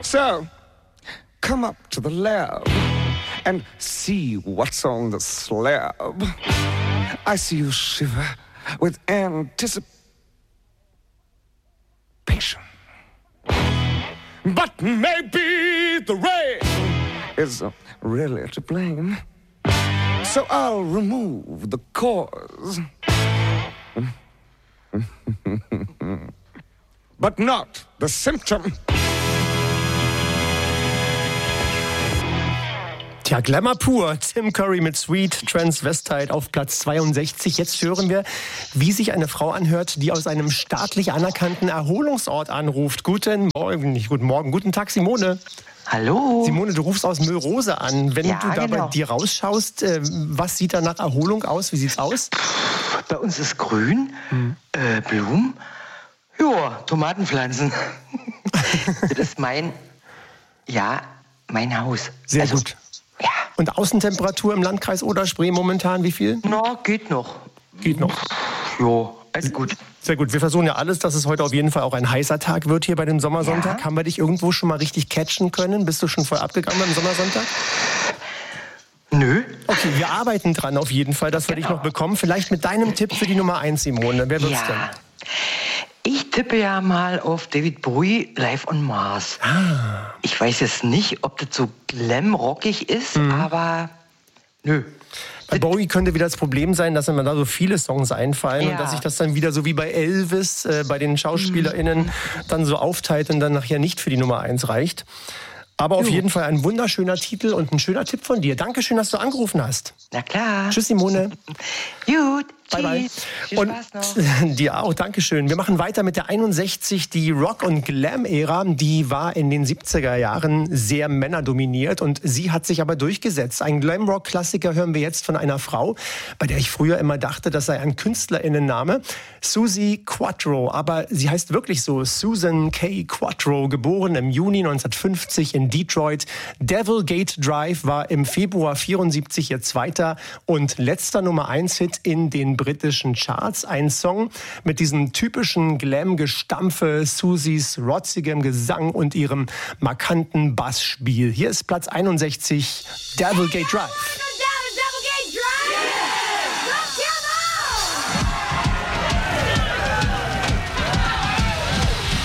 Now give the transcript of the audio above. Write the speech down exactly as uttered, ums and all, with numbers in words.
So, come up to the lab and see what's on the slab. I see you shiver with anticipation. But maybe the rain is really to blame. So I'll remove the cause. But not the symptom. Tja, Glamour pur. Tim Curry mit Sweet Transvestite auf Platz zweiundsechzig. Jetzt hören wir, wie sich eine Frau anhört, die aus einem staatlich anerkannten Erholungsort anruft. Guten Morgen, nicht guten Morgen, guten Tag, Simone. Hallo. Simone, du rufst aus Mörose an. Wenn ja, du da genau. bei dir rausschaust, äh, was sieht da nach Erholung aus? Wie sieht's aus? Bei uns ist grün, hm. äh, Blumen, ja, Tomatenpflanzen. Das ist mein, ja, mein Haus. Sehr also, gut. Ja. Und Außentemperatur im Landkreis Oder-Spree momentan, wie viel? Na, geht noch. Geht noch. Ja, alles gut. Sehr gut. Wir versuchen ja alles, dass es heute auf jeden Fall auch ein heißer Tag wird hier bei dem Sommersonntag. Ja. Haben wir dich irgendwo schon mal richtig catchen können? Bist du schon voll abgegangen beim Sommersonntag? Nö. Okay, wir arbeiten dran auf jeden Fall, dass wir Genau. dich noch bekommen. Vielleicht mit deinem Tipp für die Nummer eins, Simone. Wer wird's Ja. denn? Ich tippe ja mal auf David Bowie, Live on Mars. Ah. Ich weiß jetzt nicht, ob das so glam-rockig ist, mhm. aber nö. Bei Bowie könnte wieder das Problem sein, dass immer da so viele Songs einfallen Ja. und dass sich das dann wieder so wie bei Elvis, äh, bei den SchauspielerInnen, mhm. dann so aufteilt und dann nachher nicht für die Nummer eins reicht. Aber auf Jo. jeden Fall ein wunderschöner Titel und ein schöner Tipp von dir. Dankeschön, dass du angerufen hast. Na klar. Tschüss, Simone. Gut. Bye, bye. Viel Und Spaß noch. dir auch, Dankeschön. Wir machen weiter mit der einundsechzig. Die Rock- und Glam-Ära, die war in den siebziger Jahren sehr männerdominiert und sie hat sich aber durchgesetzt. Ein Glam-Rock-Klassiker hören wir jetzt von einer Frau, bei der ich früher immer dachte, das sei ein KünstlerInnenname. Susie Quattro, aber sie heißt wirklich so. Susan K. Quattro, geboren im Juni neunzehnhundertfünfzig in Detroit. Devil Gate Drive war im Februar vierundsiebzig ihr zweiter und letzter Nummer eins Hit in den britischen Charts. Ein Song mit diesem typischen Glam-Gestampfe, Susies rotzigem Gesang und ihrem markanten Bassspiel. Hier ist Platz einundsechzig, Devil Gate Drive.